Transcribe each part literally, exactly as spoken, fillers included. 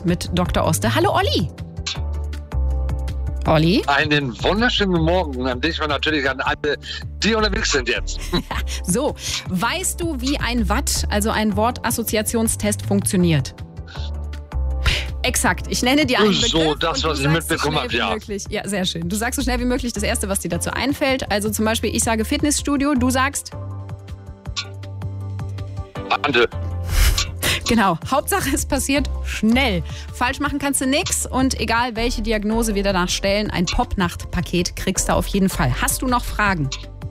mit Doktor Oste. Hallo Olli. Olli? Einen wunderschönen Morgen an dich und natürlich an alle, die unterwegs sind jetzt. So, weißt du, wie ein Watt, also ein Wortassoziationstest, funktioniert? Exakt. Ich nenne dir einen Begriff. So, das, was ich mitbekommen habe, ja. Möglich. Ja, sehr schön. Du sagst so schnell wie möglich das Erste, was dir dazu einfällt. Also zum Beispiel, ich sage Fitnessstudio, du sagst? Ande. Genau. Hauptsache, es passiert schnell. Falsch machen kannst du nix und egal, welche Diagnose wir danach stellen, ein Popnacht-Paket kriegst du auf jeden Fall. Hast du noch Fragen?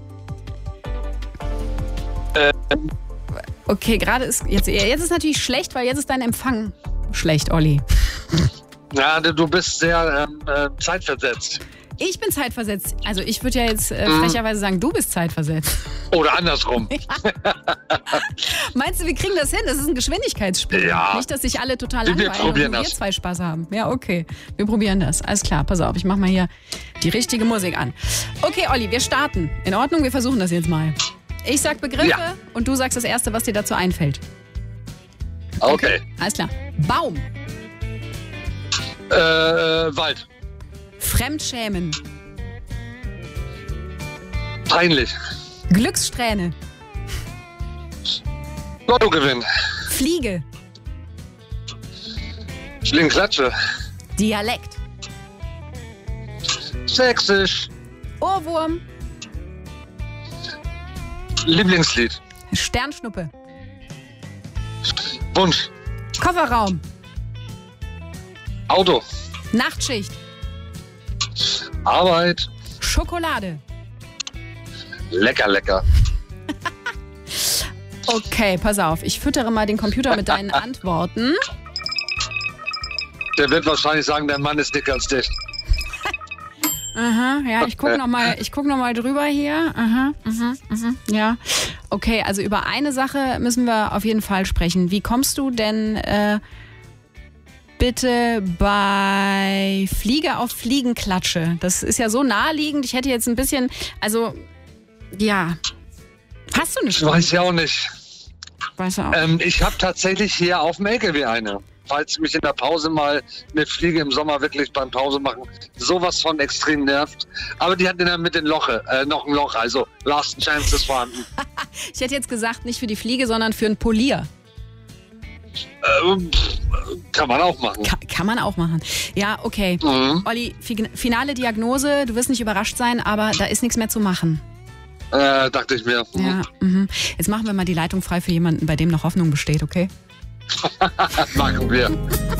Ähm. Okay, gerade ist, jetzt, jetzt ist natürlich schlecht, weil jetzt ist dein Empfang schlecht, Olli. Ja, du bist sehr ähm, äh, zeitversetzt. Ich bin zeitversetzt. Also ich würde ja jetzt äh, frecherweise sagen, du bist zeitversetzt. Oder andersrum. Ja. Meinst du, wir kriegen das hin? Das ist ein Geschwindigkeitsspiel. Ja. Nicht, dass sich alle total Wir langweilen probieren und nur wir das. zwei Spaß haben. Ja, okay. Wir probieren das. Alles klar, pass auf. Ich mach mal hier die richtige Musik an. Okay, Olli, wir starten. In Ordnung, wir versuchen das jetzt mal. Ich sag Begriffe Ja. und du sagst das Erste, was dir dazu einfällt. Okay. Alles klar. Baum. Äh, Wald. Fremdschämen. Peinlich. Glückssträhne. Lottogewinn. Fliege. Schlingklatsche. Dialekt. Sächsisch. Ohrwurm. Lieblingslied. Sternschnuppe. Wunsch. Kofferraum. Auto. Nachtschicht. Arbeit. Schokolade. Lecker, lecker. Okay, pass auf. Ich füttere mal den Computer mit deinen Antworten. Der wird wahrscheinlich sagen, der Mann ist dicker als dich. Aha, ja, ich gucke nochmal guck noch mal drüber hier. Aha, mhm, mhm, ja. Okay, also über eine Sache müssen wir auf jeden Fall sprechen. Wie kommst du denn äh, bitte bei Fliege auf Fliegenklatsche? Das ist ja so naheliegend. Ich hätte jetzt ein bisschen, also, ja. Hast du eine Ich Chance? weiß ja auch nicht. Weiß auch. Ähm, ich habe tatsächlich hier auf dem L K W eine. Falls mich in der Pause mal eine Fliege im Sommer wirklich beim Pause machen sowas von extrem nervt. Aber die hat in der Mitte ein Loch, äh, noch ein Loch, also Last Chance ist vorhanden. Ich hätte jetzt gesagt, nicht für die Fliege, sondern für einen Polier. Ähm, kann man auch machen. Ka- kann man auch machen. Ja, okay. Mhm. Olli, fi- finale Diagnose. Du wirst nicht überrascht sein, aber da ist nichts mehr zu machen. Äh, dachte ich mir. Mhm. Ja, mhm. Jetzt machen wir mal die Leitung frei für jemanden, bei dem noch Hoffnung besteht, okay? Machen wir.